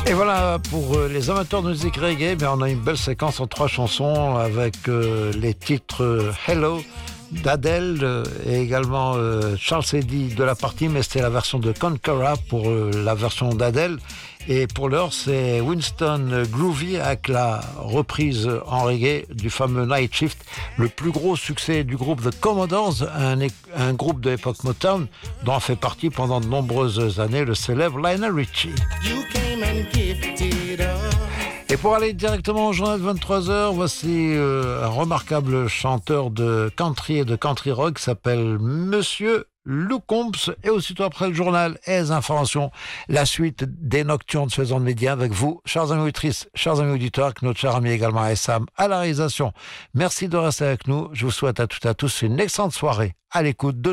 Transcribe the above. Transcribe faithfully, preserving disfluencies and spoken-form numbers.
Et voilà, pour euh, les amateurs de musique reggae, ben, on a une belle séquence en trois chansons avec euh, les titres euh, Hello d'Adèle euh, et également euh, Charles Eddy de la partie, mais c'était la version de Conqueror pour euh, la version d'Adèle. Et pour l'heure, c'est Winston Groovy avec la reprise en reggae du fameux Night Shift, le plus gros succès du groupe The Commodores, un, un groupe de l'époque Motown dont a fait partie pendant de nombreuses années le célèbre Lionel Richie. Et pour aller directement au journal de vingt-trois heures, voici euh, un remarquable chanteur de country et de country rock qui s'appelle Monsieur Lou Combs. Et aussitôt après le journal et les informations, la suite des Nocturnes sur les ondes médias avec vous, chers amis auditrices, chers amis auditeurs, avec notre cher ami également Essam à la réalisation. Merci de rester avec nous. Je vous souhaite à toutes et à tous une excellente soirée à l'écoute de